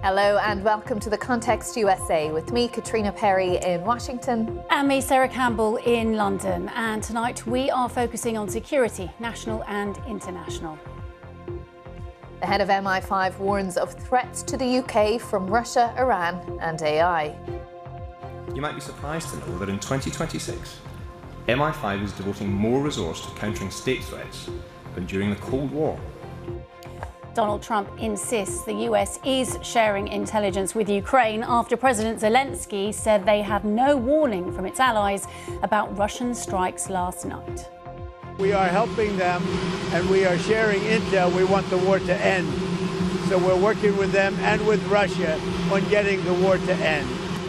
Hello and welcome to The Context USA with me, Katrina Perry in Washington. And me, Sarah Campbell in London. And tonight we are focusing on security, national and international. The head of MI5 warns of threats to the UK from Russia, Iran and AI. You might be surprised to know that in 2026, MI5 is devoting more resource to countering state threats than during the Cold War. Donald Trump insists the US is sharing intelligence with Ukraine after President Zelensky said they had no warning from its allies about Russian strikes last night. We are helping them and we are sharing intel. We want the war to end. So we're working with them and with Russia on getting the war to end.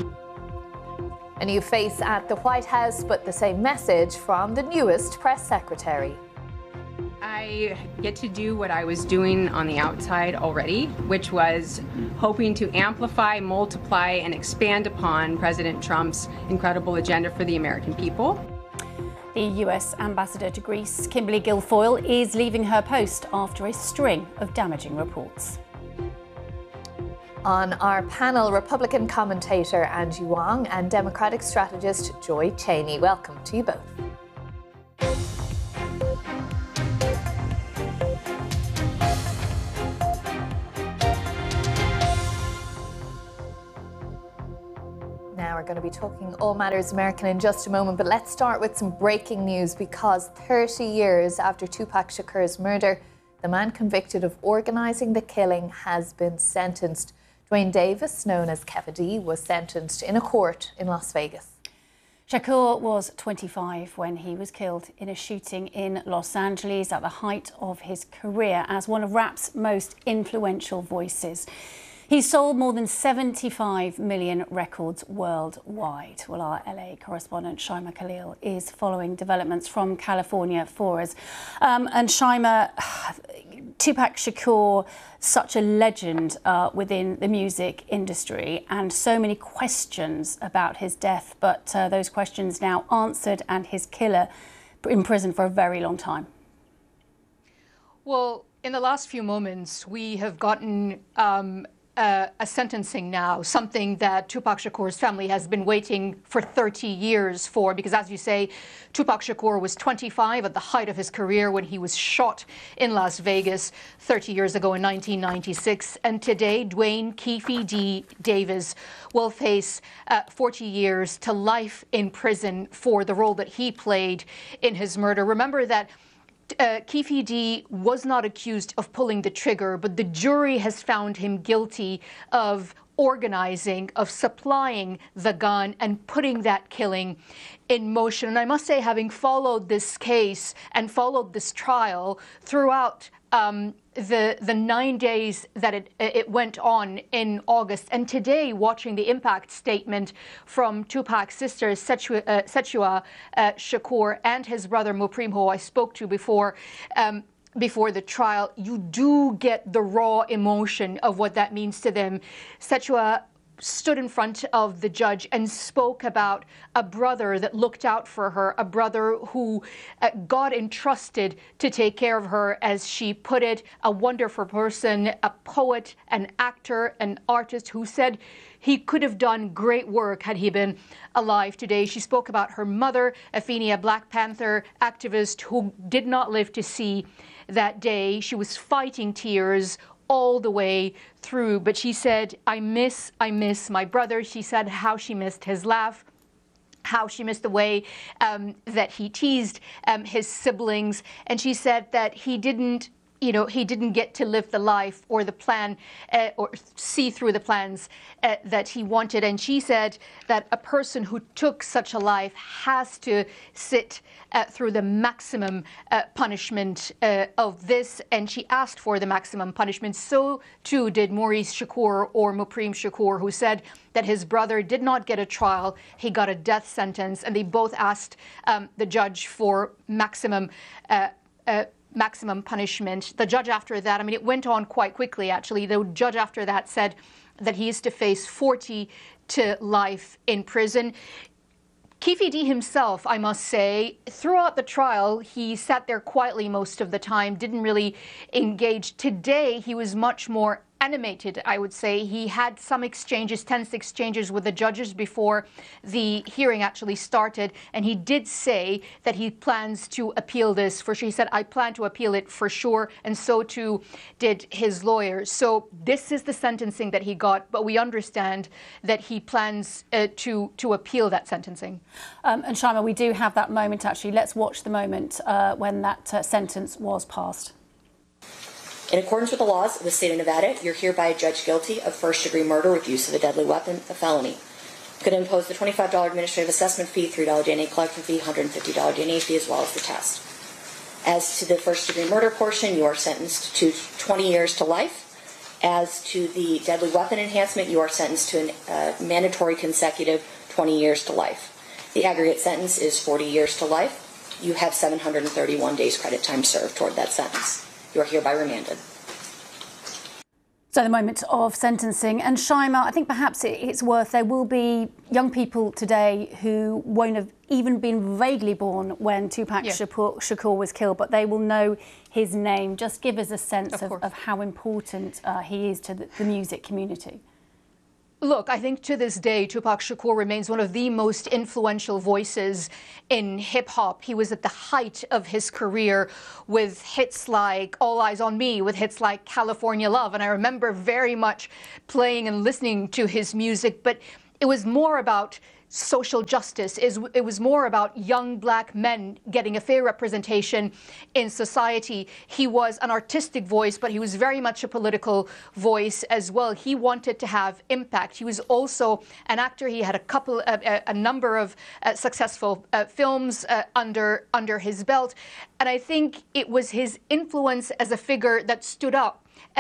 A new face at the White House, but the same message from the newest press secretary. I get to do what I was doing on the outside already, which was hoping to amplify, multiply, and expand upon President Trump's incredible agenda for the American people. The US ambassador to Greece, Kimberly Guilfoyle, is leaving her post after a string of damaging reports. On our panel, Republican commentator Angie Wong and Democratic strategist Joy Cheney. Welcome to you both. Now we're going to be talking all matters American in just a moment, but let's start with some breaking news because 30 years after Tupac Shakur's murder, the man convicted of organising the killing has been sentenced. Dwayne Davis, known as Keffa D, was sentenced in a court in Las Vegas. Shakur was 25 when he was killed in a shooting in Los Angeles at the height of his career as one of rap's most influential voices. He sold more than 75 million records worldwide. Well, our LA correspondent Shaima Khalil is following developments from California for us. And Shaima, Tupac Shakur, such a legend within the music industry, and so many questions about his death, but those questions now answered and his killer in prison for a very long time. Well, in the last few moments, we have gotten a sentencing now, something that Tupac Shakur's family has been waiting for 30 years for, because as you say, Tupac Shakur was 25 at the height of his career when he was shot in Las Vegas 30 years ago in 1996. And today, Dwayne Keffa D. Davis will face 40 years to life in prison for the role that he played in his murder. Remember that Keffa D was not accused of pulling the trigger, but the jury has found him guilty of organizing, of supplying the gun and putting that killing in motion. And I must say, having followed this case and followed this trial throughout the 9 days that it went on in August, and today watching the impact statement from Tupac's sister Sechua Shakur and his brother Mopreme, who I spoke to before the trial, you do get the raw emotion of what that means to them. Sechua stood in front of the judge and spoke about a brother that looked out for her, a brother who God entrusted to take care of her, as she put it, a wonderful person, a poet, an actor, an artist who said he could have done great work had he been alive today. She spoke about her mother, Afeni, a Black Panther activist who did not live to see that day. She was fighting tears all the way through, but she said, I miss my brother. She said how she missed his laugh, how she missed the way that he teased his siblings, and she said that he didn't get to live the life or the plan or see through the plans that he wanted. And she said that a person who took such a life has to sit through the maximum punishment of this. And she asked for the maximum punishment. So too did Maurice Shakur, or Mopreme Shakur, who said that his brother did not get a trial. He got a death sentence. And they both asked the judge for maximum punishment. The judge after that, I mean, it went on quite quickly, actually. The judge after that said that he is to face 40 to life in prison. Keffa D himself, I must say, throughout the trial, he sat there quietly most of the time, didn't really engage. Today, he was much more animated, I would say. He had some exchanges, tense exchanges with the judges before the hearing actually started, and he did say that he plans to appeal this for sure. He said, I plan to appeal it for sure, and so too did his lawyers. So this is the sentencing that he got, but we understand that he plans to appeal that sentencing. And Shaima, we do have that moment actually. Let's watch the moment when that sentence was passed. In accordance with the laws of the state of Nevada, you're hereby judged guilty of first-degree murder with use of a deadly weapon, a felony. Could impose the $25 administrative assessment fee, $3 DNA collection fee, $150 DNA fee, as well as the test. As to the first-degree murder portion, you are sentenced to 20 years to life. As to the deadly weapon enhancement, you are sentenced to a mandatory consecutive 20 years to life. The aggregate sentence is 40 years to life. You have 731 days credit time served toward that sentence. You are hereby remanded. So the moment of sentencing. And Shaima, I think perhaps it's worth, there will be young people today who won't have even been vaguely born when Tupac Shakur was killed, but they will know his name. Just give us a sense of how important he is to the music community. Look, I think to this day, Tupac Shakur remains one of the most influential voices in hip-hop. He was at the height of his career with hits like All Eyes on Me, with hits like California Love. And I remember very much playing and listening to his music, but it was more about social justice. It was more about young black men getting a fair representation in society. He was an artistic voice, but he was very much a political voice as well. He wanted to have impact. He was also an actor. He had a number of successful films under his belt. And I think it was his influence as a figure that stood up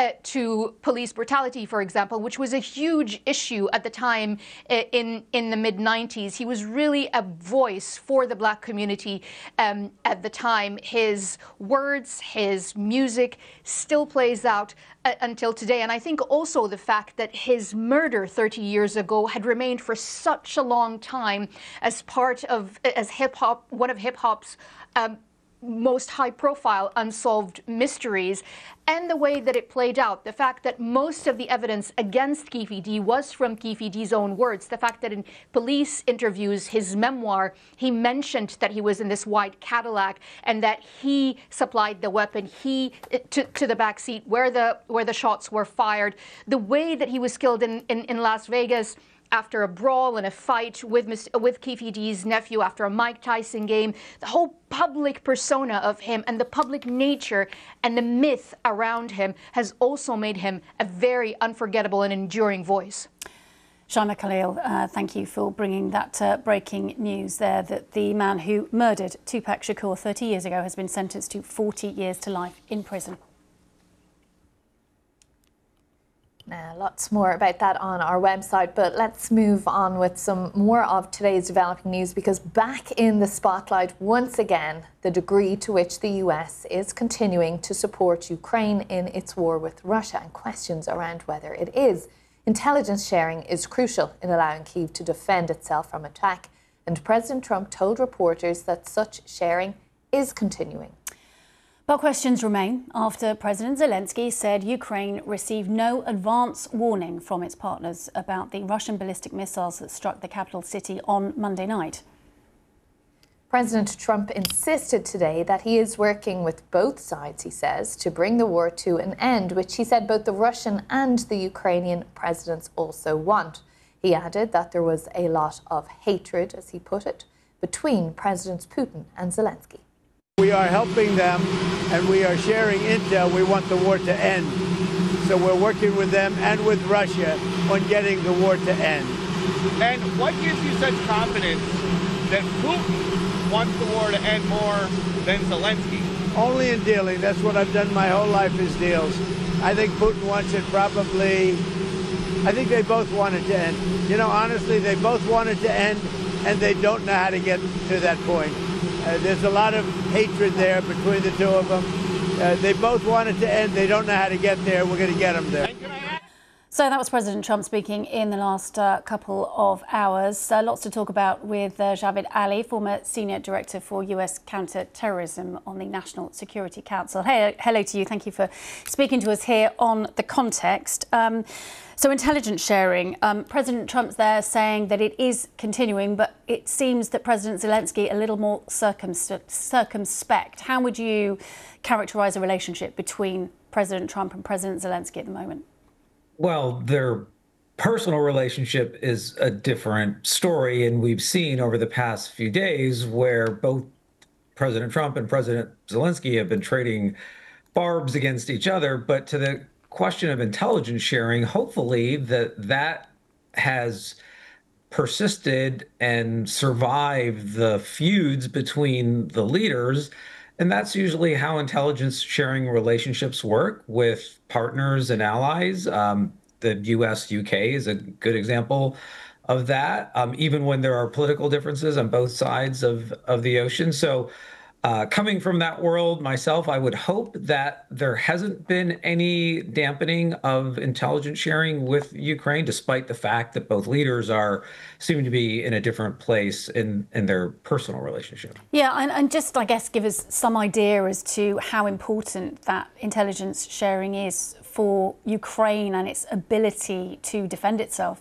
to police brutality, for example, which was a huge issue at the time in the mid-90s. He was really a voice for the black community at the time. His words, his music still plays out until today. And I think also the fact that his murder 30 years ago had remained for such a long time as hip-hop, one of hip-hop's most high-profile unsolved mysteries, and the way that it played out, the fact that most of the evidence against Keffe D was from Keffe D's own words, the fact that in police interviews, his memoir, he mentioned that he was in this white Cadillac and that he supplied the weapon to the back seat where the shots were fired, the way that he was killed in Las Vegas after a brawl and a fight with Keffe D's nephew after a Mike Tyson game. The whole public persona of him and the public nature and the myth around him has also made him a very unforgettable and enduring voice. Shaima Khalil, thank you for bringing that breaking news there, that the man who murdered Tupac Shakur 30 years ago has been sentenced to 40 years to life in prison. Now, lots more about that on our website, but let's move on with some more of today's developing news, because back in the spotlight once again, the degree to which the US is continuing to support Ukraine in its war with Russia, and questions around whether it is. Intelligence sharing is crucial in allowing Kyiv to defend itself from attack, and President Trump told reporters that such sharing is continuing. But questions remain after President Zelensky said Ukraine received no advance warning from its partners about the Russian ballistic missiles that struck the capital city on Monday night. President Trump insisted today that he is working with both sides, he says, to bring the war to an end, which he said both the Russian and the Ukrainian presidents also want. He added that there was a lot of hatred, as he put it, between Presidents Putin and Zelensky. We are helping them and we are sharing intel. We want the war to end. So we're working with them and with Russia on getting the war to end. And what gives you such confidence that Putin wants the war to end more than Zelensky? Only in dealing. That's what I've done my whole life, is deals. I think Putin wants it probably. I think they both want it to end. You know, honestly, they both want it to end, and they don't know how to get to that point. There's a lot of hatred there between the two of them. They both want it to end. They don't know how to get there. We're going to get them there. So that was President Trump speaking in the last couple of hours. Lots to talk about with Javed Ali, former Senior Director for US Counter-Terrorism on the National Security Council. Hey, hello to you. Thank you for speaking to us here on The Context. So intelligence sharing, President Trump's there saying that it is continuing, but it seems that President Zelensky a little more circumspect. How would you characterize the relationship between President Trump and President Zelensky at the moment? Well, their personal relationship is a different story, and we've seen over the past few days where both President Trump and President Zelensky have been trading barbs against each other. But to the question of intelligence sharing, hopefully that has persisted and survived the feuds between the leaders. And that's usually how intelligence sharing relationships work with partners and allies. The US-UK is a good example of that, even when there are political differences on both sides of the ocean. So coming from that world myself, I would hope that there hasn't been any dampening of intelligence sharing with Ukraine, despite the fact that both leaders seem to be in a different place in their personal relationship. Yeah, and just, I guess, give us some idea as to how important that intelligence sharing is for Ukraine and its ability to defend itself.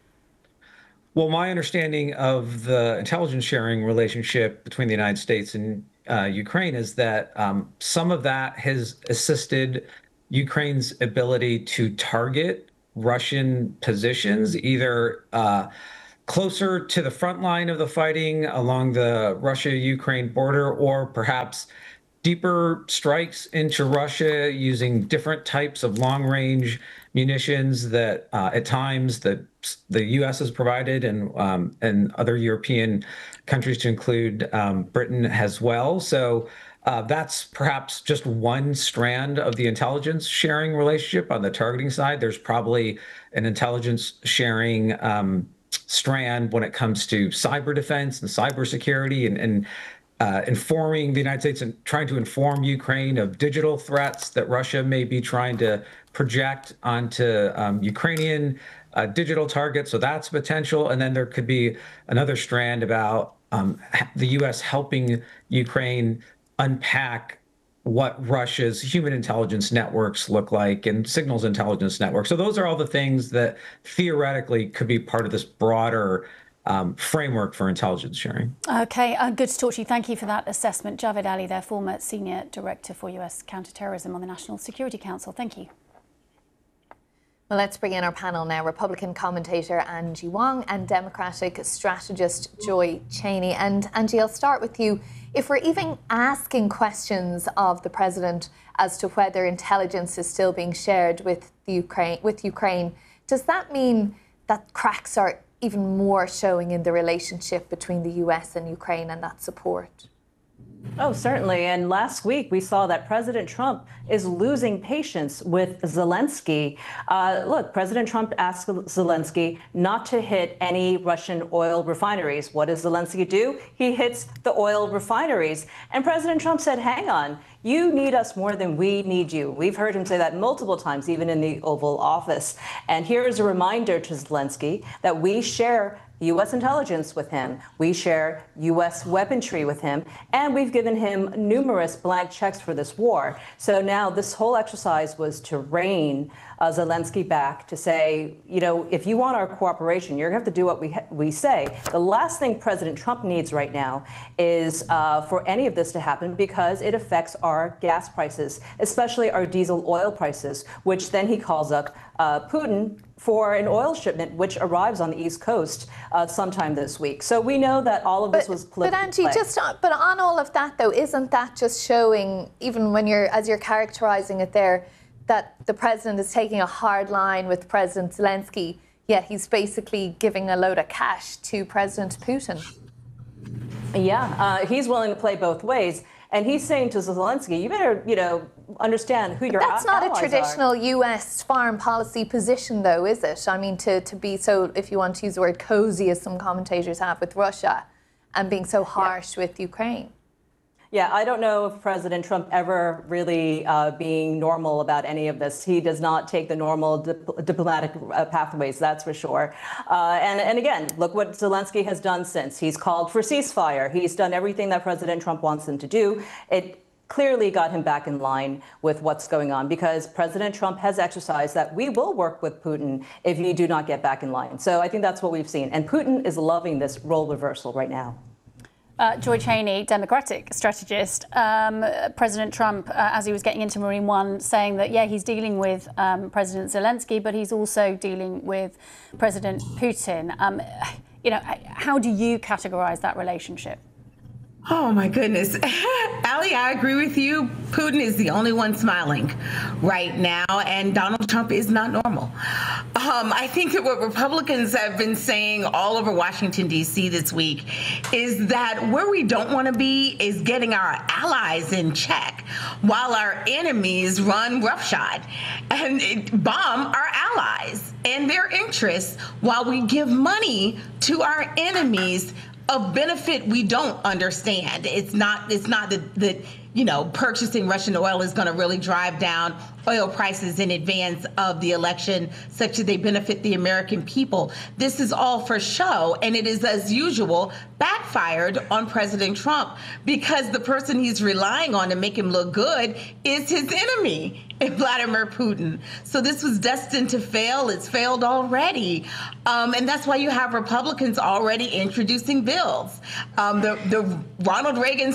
Well, my understanding of the intelligence sharing relationship between the United States and Ukraine is that some of that has assisted Ukraine's ability to target Russian positions, either closer to the front line of the fighting along the Russia-Ukraine border, or perhaps deeper strikes into Russia using different types of long-range munitions that at times the U.S. has provided, and other European countries, to include Britain as well. So that's perhaps just one strand of the intelligence sharing relationship. On the targeting side, there's probably an intelligence sharing strand when it comes to cyber defense and cybersecurity, and informing the United States and trying to inform Ukraine of digital threats that Russia may be trying to project onto Ukrainian digital targets. So that's potential. And then there could be another strand about the U.S. helping Ukraine unpack what Russia's human intelligence networks look like and signals intelligence networks. So those are all the things that theoretically could be part of this broader framework for intelligence sharing. Okay, good to talk to you. Thank you for that assessment. Javed Ali, their former Senior Director for US Counterterrorism on the National Security Council. Thank you. Well, let's bring in our panel now. Republican commentator Angie Wong and Democratic strategist Joy Cheney. And Angie, I'll start with you. If we're even asking questions of the president as to whether intelligence is still being shared with Ukraine, does that mean that cracks are even more showing in the relationship between the US and Ukraine and that support? Oh, certainly. And last week, we saw that President Trump is losing patience with Zelensky. Look, President Trump asked Zelensky not to hit any Russian oil refineries. What does Zelensky do? He hits the oil refineries. And President Trump said, hang on, you need us more than we need you. We've heard him say that multiple times, even in the Oval Office. And here is a reminder to Zelensky that we share U.S. intelligence with him. We share U.S. weaponry with him, and we've given him numerous blank checks for this war. So now this whole exercise was to rein Zelensky back, to say, you know, if you want our cooperation, you're going to have to do what we say. The last thing President Trump needs right now is for any of this to happen, because it affects our gas prices, especially our diesel oil prices, which then he calls up Putin for an oil shipment, which arrives on the East Coast sometime this week. So we know that all of this was political. But Angie, but on all of that, though, isn't that just showing, even when as you're characterising it there, that the president is taking a hard line with President Zelensky, yet he's basically giving a load of cash to President Putin? Yeah, he's willing to play both ways. And he's saying to Zelensky, you better, understand who your allies are. That's not a traditional U.S. foreign policy position, though, is it? I mean, to be so, if you want to use the word cozy, as some commentators have, with Russia, and being so harsh with Ukraine. Yeah, I don't know if President Trump ever really being normal about any of this. He does not take the normal diplomatic pathways, that's for sure. And again, look what Zelensky has done since. He's called for ceasefire. He's done everything that President Trump wants him to do. It clearly got him back in line with what's going on, because President Trump has exercised that we will work with Putin if you do not get back in line. So I think that's what we've seen. And Putin is loving this role reversal right now. Joy Cheney, Democratic strategist, President Trump, as he was getting into Marine One, saying that, yeah, he's dealing with President Zelensky, but he's also dealing with President Putin. You know, how do you categorize that relationship? Oh, my goodness. Ali, I agree with you. Putin is the only one smiling right now, and Donald Trump is not normal. I think that what Republicans have been saying all over Washington, D.C. this week is that where we don't want to be is getting our allies in check while our enemies run roughshod and bomb our allies and their interests while we give money to our enemies of benefit we don't understand. It's not that you know, purchasing Russian oil is going to really drive down oil prices in advance of the election such that they benefit the American people. This is all for show, and it is, as usual, backfired on President Trump, because the person he's relying on to make him look good is his enemy, Vladimir Putin. So this was destined to fail. It's failed already. And that's why you have Republicans already introducing bills. The Ronald Reagan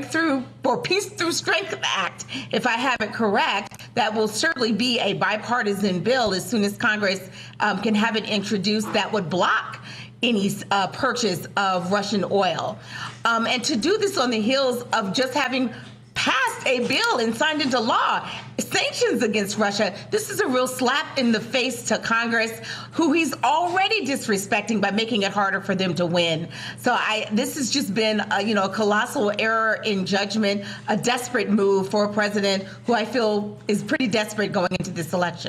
Peace Through Strength Act, if I have it correct, that will certainly be a bipartisan bill as soon as Congress can have it introduced, that would block any purchase of Russian oil. And to do this on the heels of just having passed a bill and signed into law sanctions against Russia. This is a real slap in the face to Congress, who he's already disrespecting by making it harder for them to win. So this has just been a colossal error in judgment, a desperate move for a president who I feel is pretty desperate going into this election.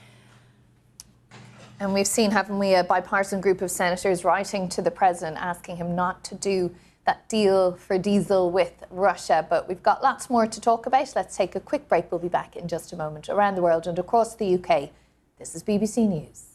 And we've seen, haven't we, a bipartisan group of senators writing to the president asking him not to do that deal for diesel with Russia. But we've got lots more to talk about. Let's take a quick break. We'll be back in just a moment. Around the world and across the UK, this is BBC News.